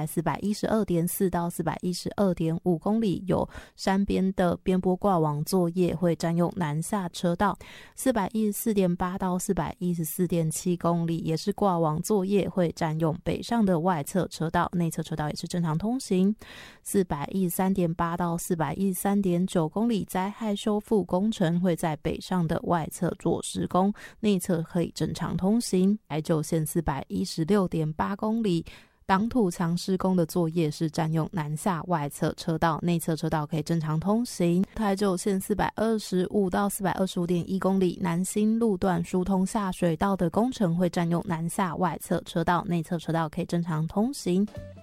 在 412.4 到 412.5 公里，有山边的边坡挂网作业，会占用南下车道。 414.8 到 414.7 公里也是挂网作业，会占用北上的外侧车道，内侧车道也是正常通行。 413.8 到 413.9 公里灾害修复工程，会在北上的外侧做施工，内侧可以正常通行。台九线 416.8 公里挡土墙施工的作业是占用南下外侧车道，内侧车道可以正常通行。台九线425到 425.1 公里南新路段疏通下水道的工程会占用南下外侧车道，内侧车道可以正常通行。